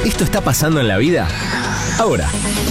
Esto está pasando en la vida ahora.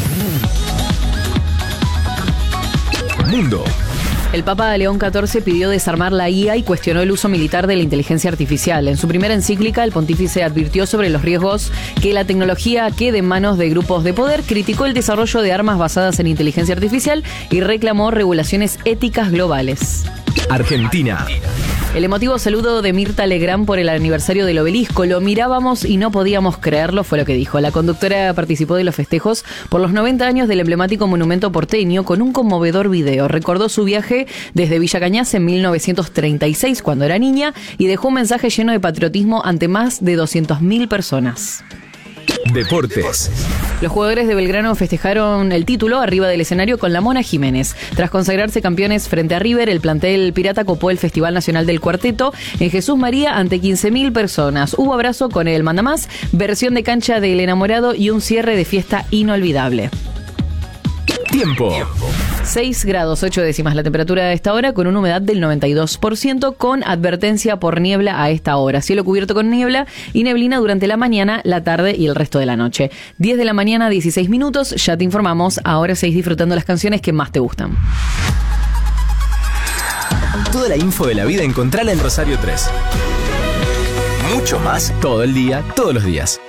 Mundo. El Papa León XIV pidió desarmar la IA y cuestionó el uso militar de la inteligencia artificial. En su primera encíclica, el pontífice advirtió sobre los riesgos que la tecnología quede en manos de grupos de poder, criticó el desarrollo de armas basadas en inteligencia artificial y reclamó regulaciones éticas globales. Argentina. El emotivo saludo de Mirta Legrand por el aniversario del Obelisco. Lo mirábamos y no podíamos creerlo, fue lo que dijo. La conductora participó de los festejos por los 90 años del emblemático monumento porteño con un conmovedor video. Recordó su viaje desde Villa Cañas en 1936, cuando era niña, y dejó un mensaje lleno de patriotismo ante más de 200.000 personas. Deportes. Los jugadores de Belgrano festejaron el título arriba del escenario con la Mona Jiménez. Tras consagrarse campeones frente a River, el plantel pirata copó el Festival Nacional del Cuarteto en Jesús María ante 15.000 personas. Hubo abrazo con el mandamás, versión de cancha del enamorado y un cierre de fiesta inolvidable. Tiempo. 6 grados 8 décimas la temperatura a esta hora, con una humedad del 92%, con advertencia por niebla a esta hora. Cielo cubierto con niebla y neblina durante la mañana, la tarde y el resto de la noche. 10 de la mañana, 16 minutos. Ya te informamos. Ahora seguís disfrutando las canciones que más te gustan. Toda la info de la vida encontrala en Rosario 3. Mucho más todo el día, todos los días.